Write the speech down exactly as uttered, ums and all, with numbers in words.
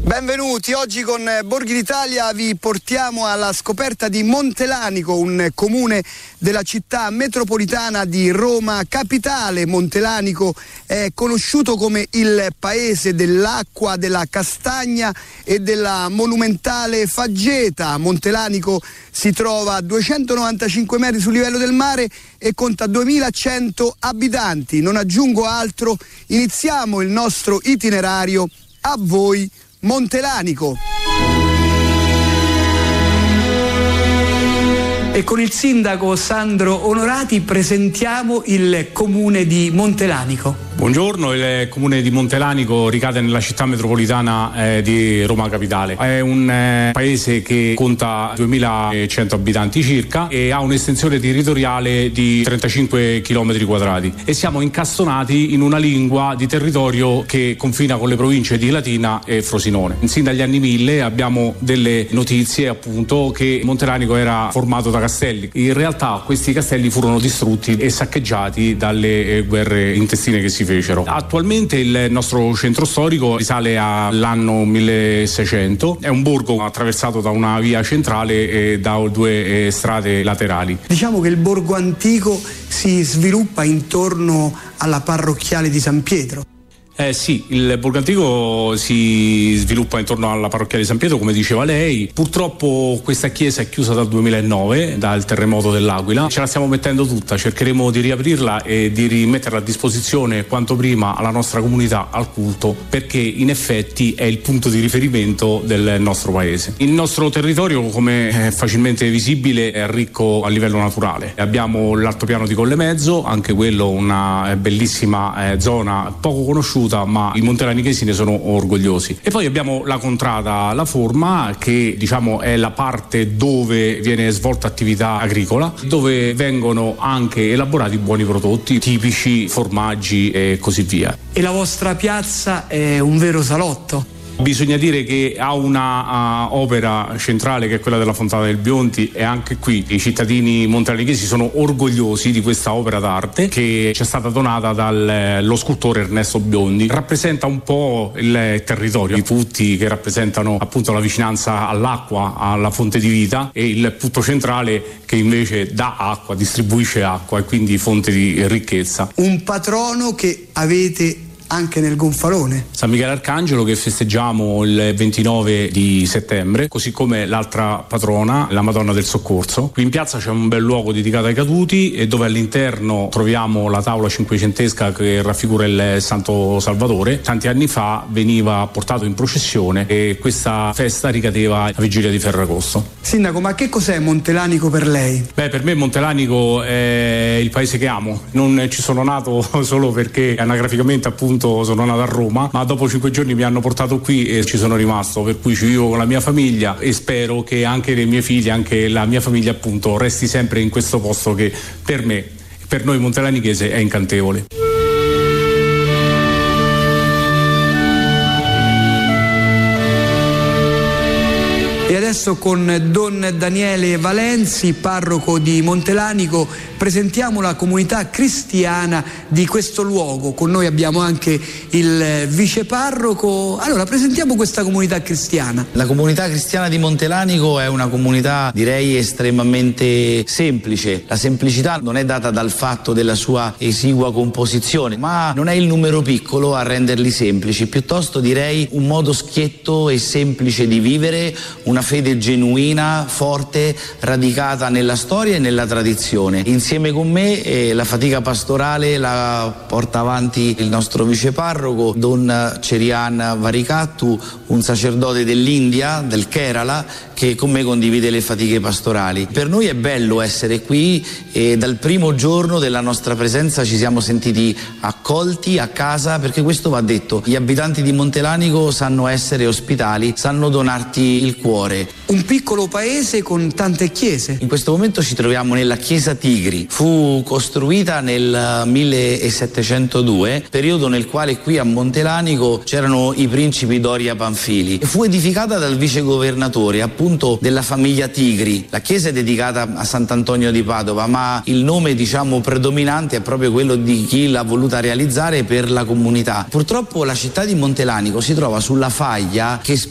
Benvenuti, oggi con Borghi d'Italia vi portiamo alla scoperta di Montelanico, un comune della città metropolitana di Roma Capitale. Montelanico è conosciuto come il paese dell'acqua, della castagna e della monumentale faggeta. Montelanico si trova a duecentonovantacinque metri sul livello del mare e conta duemilacento abitanti. Non aggiungo altro, iniziamo il nostro itinerario. A voi Montelanico. E con il sindaco Sandro Onorati presentiamo il comune di Montelanico. Buongiorno, il comune di Montelanico ricade nella città metropolitana eh, di Roma Capitale. È un eh, paese che conta duemilacento abitanti circa e ha un'estensione territoriale di trentacinque chilometri quadrati e siamo incastonati in una lingua di territorio che confina con le province di Latina e Frosinone. Sin dagli anni mille abbiamo delle notizie appunto che Montelanico era formato da castelli. In realtà questi castelli furono distrutti e saccheggiati dalle eh, guerre intestine che si fecero. Attualmente il nostro centro storico risale all'anno milleseicento, è un borgo attraversato da una via centrale e da due eh, strade laterali. Diciamo che il borgo antico si sviluppa intorno alla parrocchiale di San Pietro. Eh sì, il borgo antico si sviluppa intorno alla parrocchiale di San Pietro, come diceva lei. Purtroppo questa chiesa è chiusa dal duemilanove, dal terremoto dell'Aquila. Ce la stiamo mettendo tutta, cercheremo di riaprirla e di rimetterla a disposizione quanto prima alla nostra comunità, al culto, perché in effetti è il punto di riferimento del nostro paese. Il nostro territorio, come è facilmente visibile, è ricco a livello naturale. Abbiamo l'altopiano di Collemezzo, anche quello una bellissima eh, zona poco conosciuta, ma i montelanichesi ne sono orgogliosi. E poi abbiamo la contrada La Forma, che diciamo è la parte dove viene svolta attività agricola, dove vengono anche elaborati buoni prodotti tipici, formaggi e così via. E la vostra piazza è un vero salotto? Bisogna dire che ha una uh, opera centrale che è quella della Fontana del Bionti, e anche qui i cittadini montelanichesi sono orgogliosi di questa opera d'arte che ci è stata donata dallo scultore Ernesto Biondi. Rappresenta un po' il territorio, i putti che rappresentano appunto la vicinanza all'acqua, alla fonte di vita, e il putto centrale che invece dà acqua, distribuisce acqua e quindi fonte di ricchezza. Un patrono che avete anche nel Gonfalone. San Michele Arcangelo, che festeggiamo il ventinove di settembre, così come l'altra patrona, la Madonna del Soccorso. Qui in piazza c'è un bel luogo dedicato ai caduti e dove all'interno troviamo la tavola cinquecentesca che raffigura il Santo Salvatore. Tanti anni fa veniva portato in processione e questa festa ricadeva a vigilia di Ferragosto. Sindaco, ma che cos'è Montelanico per lei? Beh, per me Montelanico è il paese che amo. Non ci sono nato solo perché anagraficamente appunto sono nato a Roma, ma dopo cinque giorni mi hanno portato qui e ci sono rimasto, per cui ci vivo con la mia famiglia e spero che anche le mie figlie, anche la mia famiglia appunto, resti sempre in questo posto che per me, per noi montelanichesi, è incantevole. E adesso con Don Daniele Valenzi, parroco di Montelanico, presentiamo la comunità cristiana di questo luogo. Con noi abbiamo anche il viceparroco. Allora, presentiamo questa comunità cristiana. La comunità cristiana di Montelanico è una comunità, direi, estremamente semplice. La semplicità non è data dal fatto della sua esigua composizione, ma non è il numero piccolo a renderli semplici, piuttosto direi un modo schietto e semplice di vivere, una fede genuina, forte, radicata nella storia e nella tradizione. Insieme con me eh, la fatica pastorale la porta avanti il nostro viceparroco, Don Cerian Varicattu, un sacerdote dell'India, del Kerala, che con me condivide le fatiche pastorali. Per noi è bello essere qui e dal primo giorno della nostra presenza ci siamo sentiti accolti a casa, perché questo va detto: gli abitanti di Montelanico sanno essere ospitali, sanno donarti il cuore. Un piccolo paese con tante chiese. In questo momento ci troviamo nella chiesa Tigri. Fu costruita nel millesettecentodue, periodo nel quale qui a Montelanico c'erano i principi Doria Panfili. E fu edificata dal vicegovernatore, appunto, della famiglia Tigri. La chiesa è dedicata a Sant'Antonio di Padova, ma il nome, diciamo, predominante è proprio quello di chi l'ha voluta realizzare per la comunità. Purtroppo la città di Montelanico si trova sulla faglia che